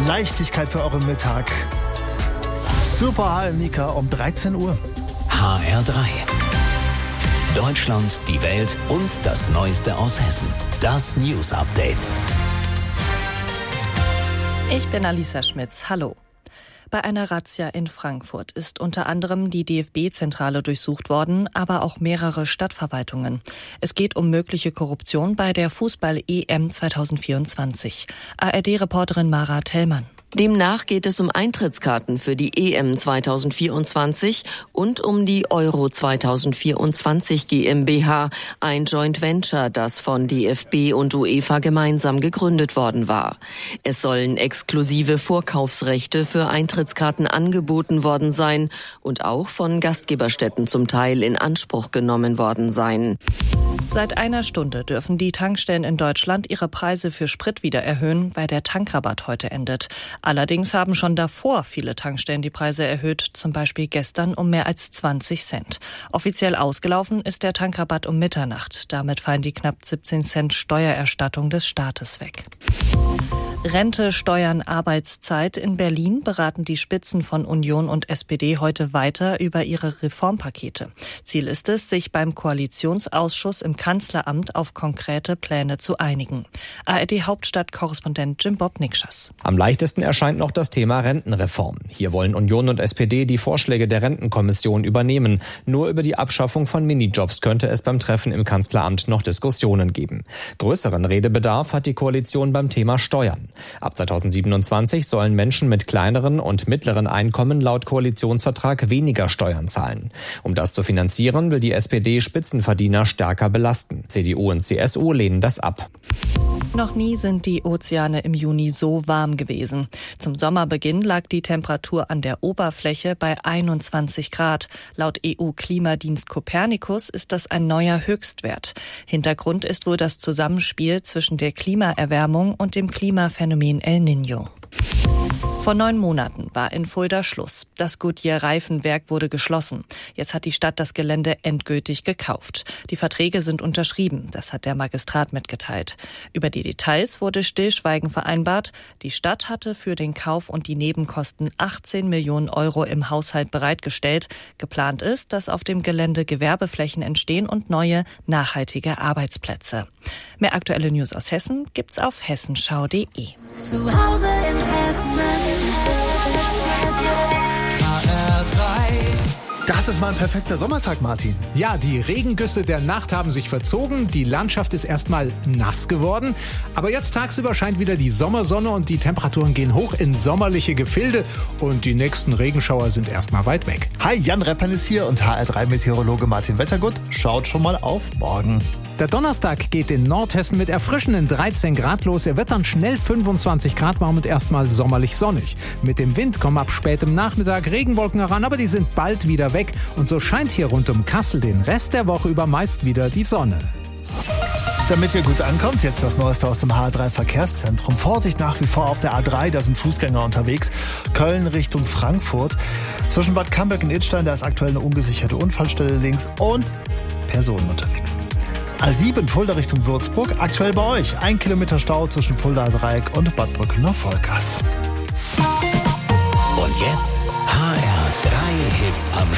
Leichtigkeit für euren Mittag. Super Hi Mika um 13 Uhr. HR3. Deutschland, die Welt und das Neueste aus Hessen. Das News Update. Ich bin Alisa Schmitz. Hallo. Bei einer Razzia in Frankfurt ist unter anderem die DFB-Zentrale durchsucht worden, aber auch mehrere Stadtverwaltungen. Es geht um mögliche Korruption bei der Fußball-EM 2024. ARD-Reporterin Mara Tellmann. Demnach geht es um Eintrittskarten für die EM 2024 und um die Euro 2024 GmbH, ein Joint Venture, das von DFB und UEFA gemeinsam gegründet worden war. Es sollen exklusive Vorkaufsrechte für Eintrittskarten angeboten worden sein und auch von Gastgeberstätten zum Teil in Anspruch genommen worden sein. Seit einer Stunde dürfen die Tankstellen in Deutschland ihre Preise für Sprit wieder erhöhen, weil der Tankrabatt heute endet. Allerdings haben schon davor viele Tankstellen die Preise erhöht, zum Beispiel gestern um mehr als 20 Cent. Offiziell ausgelaufen ist der Tankrabatt um Mitternacht. Damit fallen die knapp 17 Cent Steuererstattung des Staates weg. Rente, Steuern, Arbeitszeit. In Berlin beraten die Spitzen von Union und SPD heute weiter über ihre Reformpakete. Ziel ist es, sich beim Koalitionsausschuss im Kanzleramt auf konkrete Pläne zu einigen. ARD-Hauptstadt-Korrespondent Jim Bob Nikschas. Am leichtesten erscheint noch das Thema Rentenreform. Hier wollen Union und SPD die Vorschläge der Rentenkommission übernehmen. Nur über die Abschaffung von Minijobs könnte es beim Treffen im Kanzleramt noch Diskussionen geben. Größeren Redebedarf hat die Koalition beim Thema Steuern. Ab 2027 sollen Menschen mit kleineren und mittleren Einkommen laut Koalitionsvertrag weniger Steuern zahlen. Um das zu finanzieren, will die SPD Spitzenverdiener stärker belasten. CDU und CSU lehnen das ab. Noch nie sind die Ozeane im Juni so warm gewesen. Zum Sommerbeginn lag die Temperatur an der Oberfläche bei 21 Grad. Laut EU-Klimadienst Copernicus ist das ein neuer Höchstwert. Hintergrund ist wohl das Zusammenspiel zwischen der Klimaerwärmung und dem Klimaphänomen El Niño. Vor 9 Monaten war in Fulda Schluss. Das Goodyear-Reifenwerk wurde geschlossen. Jetzt hat die Stadt das Gelände endgültig gekauft. Die Verträge sind unterschrieben, das hat der Magistrat mitgeteilt. Über die Details wurde Stillschweigen vereinbart. Die Stadt hatte für den Kauf und die Nebenkosten 18 Millionen Euro im Haushalt bereitgestellt. Geplant ist, dass auf dem Gelände Gewerbeflächen entstehen und neue, nachhaltige Arbeitsplätze. Mehr aktuelle News aus Hessen gibt's auf hessenschau.de. Zu Hause in Hessen. Das ist mal ein perfekter Sommertag, Martin. Ja, die Regengüsse der Nacht haben sich verzogen, die Landschaft ist erstmal nass geworden, aber jetzt tagsüber scheint wieder die Sommersonne und die Temperaturen gehen hoch in sommerliche Gefilde und die nächsten Regenschauer sind erstmal weit weg. Hi, Jan Reppern ist hier und HR3-Meteorologe Martin Wettergut schaut schon mal auf morgen. Der Donnerstag geht in Nordhessen mit erfrischenden 13 Grad los. Er wird dann schnell 25 Grad warm und erstmal sommerlich sonnig. Mit dem Wind kommen ab spätem Nachmittag Regenwolken heran, aber die sind bald wieder weg. Und so scheint hier rund um Kassel den Rest der Woche über meist wieder die Sonne. Damit ihr gut ankommt, jetzt das Neueste aus dem HR3 Verkehrszentrum. Vorsicht nach wie vor auf der A3, da sind Fußgänger unterwegs. Köln Richtung Frankfurt. Zwischen Bad Camberg und Idstein, da ist aktuell eine ungesicherte Unfallstelle links und Personen unterwegs. A7 Fulda Richtung Würzburg, aktuell bei euch. 1 Kilometer Stau zwischen Fulda Dreieck und Bad Brückener-Vollgas. Und jetzt HR3 Hits am